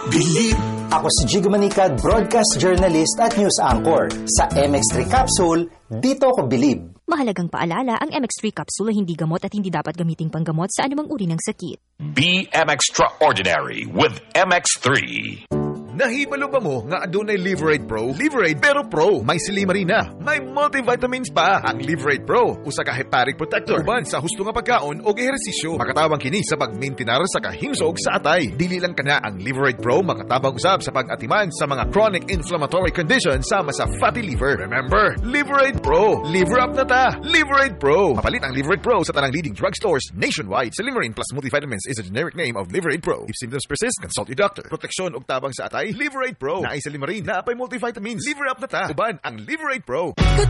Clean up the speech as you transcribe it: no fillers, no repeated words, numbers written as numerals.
Believe. Ako si Jigo Manicad, broadcast journalist at news anchor. Sa MX3 Capsule, dito ako believe. Mahalagang paalala, ang MX3 capsule ay hindi gamot at hindi dapat gamiting panggamot sa anumang uri ng sakit. Be extraordinary with MX3. Nahibalo ba mo nga adunay Liverade Pro? Liverade pero Pro. May silimarina. May multivitamins pa. Ang Liverade Pro. Usa ka hepatic protector. Uban sa husto nga pagkaon o ehersisyo. Makatabang kini sa pagmintinar sa kahimsog sa atay. Dili lang kana ang Liverade Pro makatabang usab sa pag-atiman sa mga chronic inflammatory conditions sama sa fatty liver. Remember, Liverade Pro. Liver up na ta. Liverade Pro. Mapalit ang Liverade Pro sa tanang leading drugstores nationwide. Silimarin plus multivitamins is a generic name of Liverade Pro. If symptoms persist, consult your doctor. Proteksyon og tabang sa atay. Liverade Pro. Naay sa limarin, naapay multivitamins. Liver up na ta. Uban ang Liverade Pro. Good